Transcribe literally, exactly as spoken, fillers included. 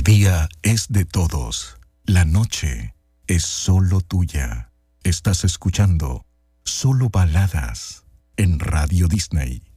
día es de todos. La noche es solo tuya. Estás escuchando Solo Baladas en Radio Disney.